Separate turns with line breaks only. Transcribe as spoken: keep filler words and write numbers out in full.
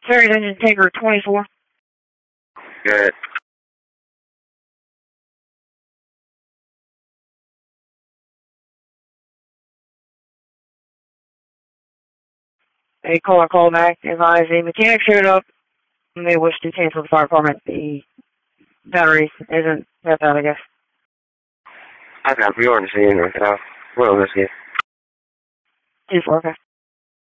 Series engine Tinker twenty-four.
Good.
A caller call back. Advise a mechanic showed up. And they wish to cancel the fire department. The battery isn't that bad, I guess.
I got the orange in right now. What else is
Two four, okay.